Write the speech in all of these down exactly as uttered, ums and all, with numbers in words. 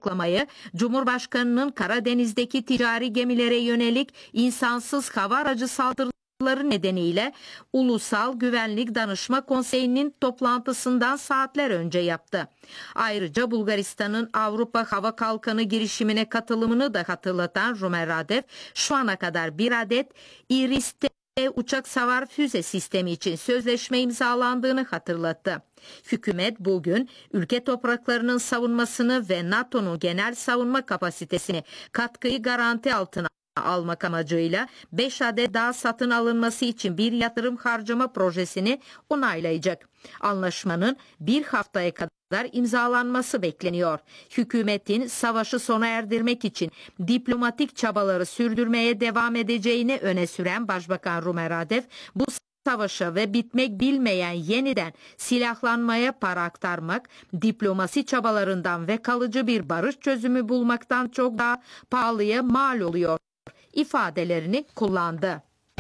açıklamayı Cumhurbaşkanı'nın Karadeniz'deki ticari gemilere yönelik insansız hava aracı saldırıları nedeniyle Ulusal Güvenlik Danışma Konseyi'nin toplantısından saatler önce yaptı. Ayrıca Bulgaristan'ın Avrupa Hava Kalkanı girişimine katılımını da hatırlatan Rumen Radev, şu ana kadar bir adet İRIS-T uçak savar füze sistemi için sözleşme imzalandığını hatırlattı. Hükümet bugün ülke topraklarının savunmasını ve NATO'nun genel savunma kapasitesini katkıyı garanti altına almak amacıyla beş adet daha satın alınması için bir yatırım harcama projesini onaylayacak. Anlaşmanın bir haftaya kadar imzalanması bekleniyor. Hükümetin savaşı sona erdirmek için diplomatik çabaları sürdürmeye devam edeceğini öne süren Başbakan Rumen Radev, bu savaşa ve bitmek bilmeyen yeniden silahlanmaya para aktarmak, diplomasi çabalarından ve kalıcı bir barış çözümü bulmaktan çok daha pahalıya mal oluyor ifadelerini kullandı.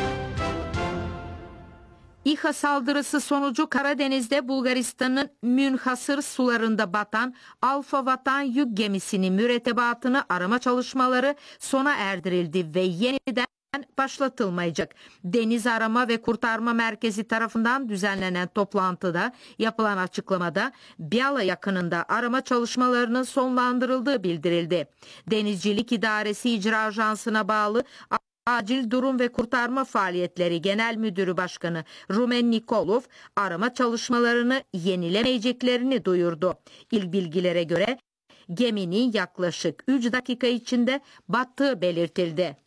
İHA saldırısı sonucu Karadeniz'de Bulgaristan'ın münhasır sularında batan Alfa Vatan yük gemisinin mürettebatını arama çalışmaları sona erdirildi ve yeniden başlatılmayacak. Deniz Arama ve Kurtarma Merkezi tarafından düzenlenen toplantıda yapılan açıklamada Biala yakınında arama çalışmalarının sonlandırıldığı bildirildi. Denizcilik İdaresi İcra Ajansı'na bağlı Acil Durum ve Kurtarma Faaliyetleri Genel Müdürü Başkanı Rumen Nikolov arama çalışmalarını yenilemeyeceklerini duyurdu. İlk bilgilere göre geminin yaklaşık üç dakika içinde battığı belirtildi.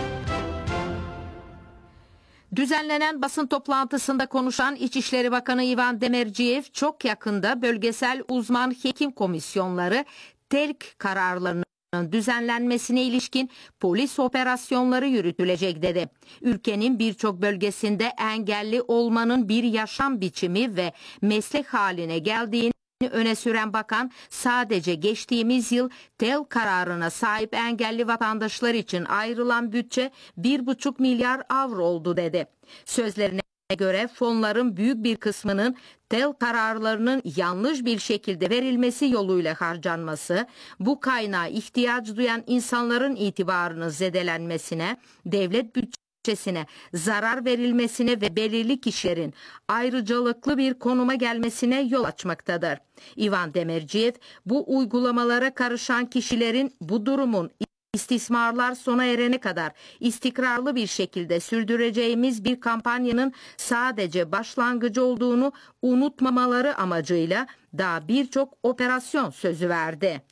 Düzenlenen basın toplantısında konuşan İçişleri Bakanı Ivan Demirciyev, çok yakında bölgesel uzman hekim komisyonları terk kararlarının düzenlenmesine ilişkin polis operasyonları yürütülecek dedi. Ülkenin birçok bölgesinde engelli olmanın bir yaşam biçimi ve meslek haline geldiğini öne süren bakan, sadece geçtiğimiz yıl tel kararına sahip engelli vatandaşlar için ayrılan bütçe bir buçuk milyar avro oldu dedi. Sözlerine göre fonların büyük bir kısmının tel kararlarının yanlış bir şekilde verilmesi yoluyla harcanması, bu kaynağa ihtiyaç duyan insanların itibarının zedelenmesine, devlet bütçesine zarar verilmesine ve belirli kişilerin ayrıcalıklı bir konuma gelmesine yol açmaktadır. Ivan Demirciyev, bu uygulamalara karışan kişilerin bu durumun istismarlar sona erene kadar istikrarlı bir şekilde sürdüreceğimiz bir kampanyanın sadece başlangıcı olduğunu unutmamaları amacıyla daha birçok operasyon sözü verdi.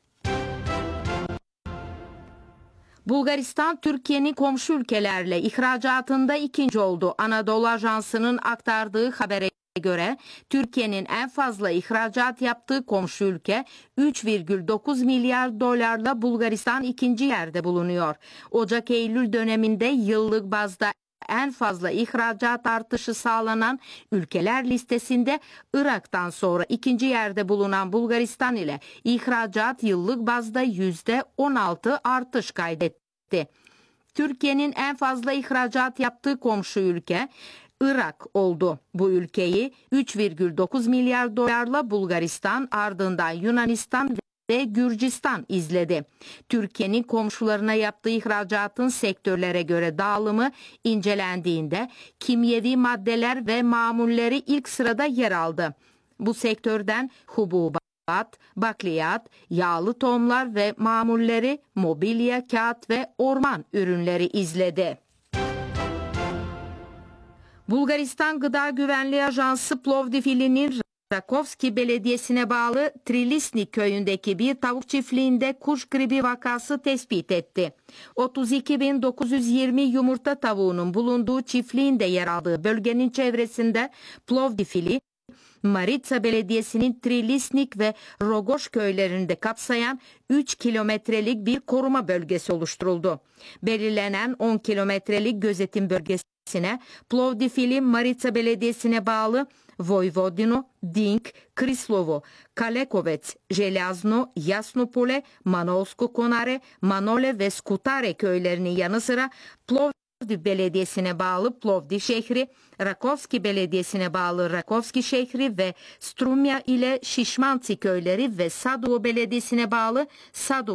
Bulgaristan, Türkiye'nin komşu ülkelerle ihracatında ikinci oldu. Anadolu Ajansı'nın aktardığı habere göre Türkiye'nin en fazla ihracat yaptığı komşu ülke üç virgül dokuz milyar dolarla Bulgaristan ikinci yerde bulunuyor. Ocak-Eylül döneminde yıllık bazda en fazla ihracat artışı sağlanan ülkeler listesinde Irak'tan sonra ikinci yerde bulunan Bulgaristan ile ihracat yıllık bazda yüzde on altı artış kaydetti. Türkiye'nin en fazla ihracat yaptığı komşu ülke Irak oldu. Bu ülkeyi üç virgül dokuz milyar dolarla Bulgaristan, ardından Yunanistan ve Gürcistan izledi. Türkiye'nin komşularına yaptığı ihracatın sektörlere göre dağılımı incelendiğinde kimyevi maddeler ve mamulleri ilk sırada yer aldı. Bu sektörden hububat, bakliyat, yağlı tohumlar ve mamulleri, mobilya, kağıt ve orman ürünleri izledi. Bulgaristan Gıda Güvenliği Ajansı Plovdivili'nin Rakovski Belediyesi'ne bağlı Trilisni köyündeki bir tavuk çiftliğinde kuş gribi vakası tespit etti. otuz iki bin dokuz yüz yirmi yumurta tavuğunun bulunduğu çiftliğin de yer aldığı bölgenin çevresinde Plovdivili, Maritsa Belediyesi'nin Trilisnik ve Rogoş köylerinde kapsayan üç kilometrelik bir koruma bölgesi oluşturuldu. Belirlenen on kilometrelik gözetim bölgesine Plovdivili Maritsa Belediyesi'ne bağlı Vojvodino, Dink, Krislovo, Kalekovec, Željazno, Jasnopole, Manolsko Konare, Manole ve Skutare köylerinin yanı sıra Plovdiv Belediyesi'ne bağlı Plovdiv şehri, Rakovski Belediyesi'ne bağlı Rakovski şehri ve Strumya ile Şişmanci köyleri ve Sadovo Belediyesi'ne bağlı Sadovo